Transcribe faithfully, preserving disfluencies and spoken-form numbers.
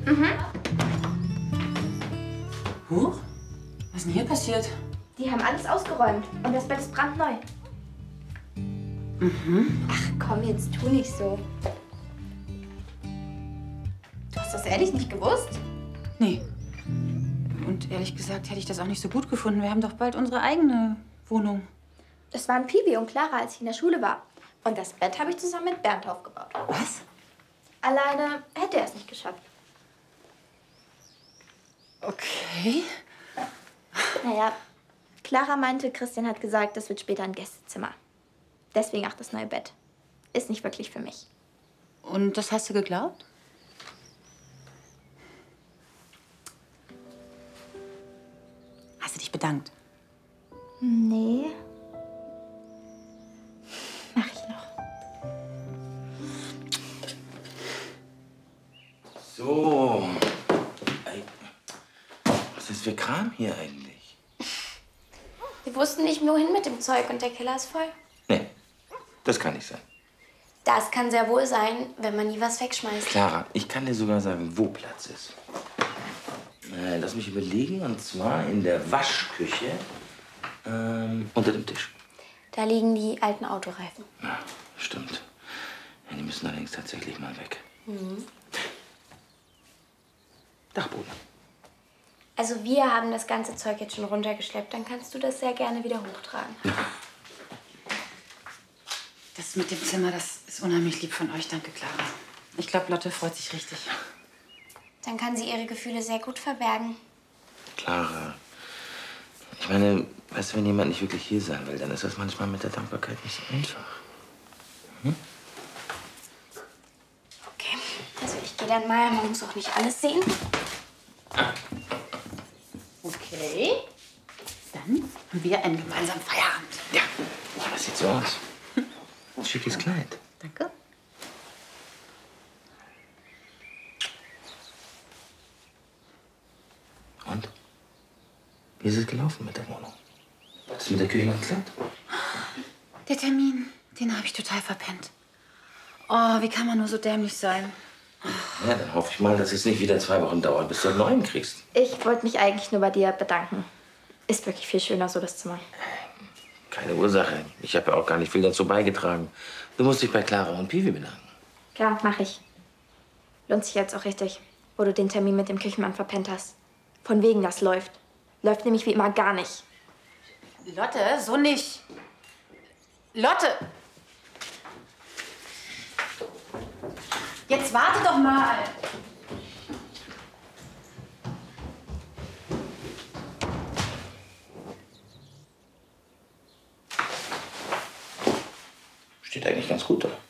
Mhm. Huch? Was ist denn hier passiert? Die haben alles ausgeräumt und das Bett ist brandneu. Mhm. Ach komm, jetzt tu nicht so. Du hast das ehrlich nicht gewusst? Nee. Und ehrlich gesagt hätte ich das auch nicht so gut gefunden. Wir haben doch bald unsere eigene Wohnung. Das waren Piwi und Clara, als ich in der Schule war. Und das Bett habe ich zusammen mit Bernd aufgebaut. Was? Alleine hätte er es nicht geschafft. Okay. Naja, Clara meinte, Christian hat gesagt, das wird später ein Gästezimmer. Deswegen auch das neue Bett. Ist nicht wirklich für mich. Und das hast du geglaubt? Hast du dich bedankt? Nee. Mach ich noch. So. Ey, was ist für Kram hier eigentlich? Wir wussten nicht, wohin mit dem Zeug und der Keller ist voll. Nee, das kann nicht sein. Das kann sehr wohl sein, wenn man nie was wegschmeißt. Clara, ich kann dir sogar sagen, wo Platz ist. Äh, lass mich überlegen, und zwar in der Waschküche ähm, unter dem Tisch. Da liegen die alten Autoreifen. Ja, stimmt. Ja, die müssen allerdings tatsächlich mal weg. Mhm. Dachboden. Also wir haben das ganze Zeug jetzt schon runtergeschleppt. Dann kannst du das sehr gerne wieder hochtragen. Das mit dem Zimmer, das ist unheimlich lieb von euch. Danke, Clara. Ich glaube, Lotte freut sich richtig. Dann kann sie ihre Gefühle sehr gut verbergen. Clara, ich meine, weißt du, wenn jemand nicht wirklich hier sein will, dann ist das manchmal mit der Dankbarkeit nicht so einfach. Hm? Okay, also ich gehe dann mal. Man muss auch nicht alles sehen. Okay. Dann haben wir einen gemeinsamen Feierabend. Ja, das sieht so aus. Schickes Kleid. Danke. Und? Wie ist es gelaufen mit der Wohnung? Hat es mit der Küche noch geklappt? Der Termin, den habe ich total verpennt. Oh, wie kann man nur so dämlich sein? Ja, dann hoffe ich mal, dass es nicht wieder zwei Wochen dauert, bis du einen neuen kriegst. Ich wollte mich eigentlich nur bei dir bedanken. Ist wirklich viel schöner so, das Zimmer. Keine Ursache. Ich habe ja auch gar nicht viel dazu beigetragen. Du musst dich bei Clara und Piwi bedanken. Klar, mach ich. Lohnt sich jetzt auch richtig, wo du den Termin mit dem Küchenmann verpennt hast. Von wegen, das läuft. Läuft nämlich wie immer gar nicht. Lotte, so nicht. Lotte! Jetzt warte doch mal. Steht eigentlich ganz gut da.